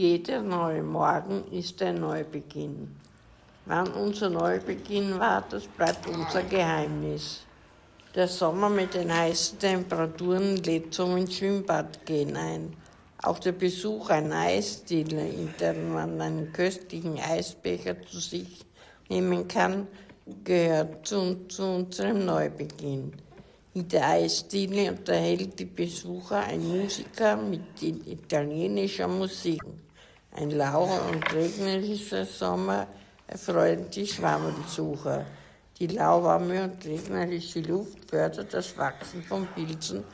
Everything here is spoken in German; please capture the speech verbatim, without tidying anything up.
Jeder neue Morgen ist ein Neubeginn. Wann unser Neubeginn war, das bleibt unser Geheimnis. Der Sommer mit den heißen Temperaturen lädt zum ins Schwimmbad gehen ein. Auch der Besuch einer Eisdiele, in der man einen köstlichen Eisbecher zu sich nehmen kann, gehört zu, zu unserem Neubeginn. In der Eisdiele unterhält die Besucher ein Musiker mit italienischer Musik. Ein lauer und regnerischer Sommer erfreut die Schwammerlsucher. Die lauwarme und regnerische Luft fördert das Wachsen von Pilzen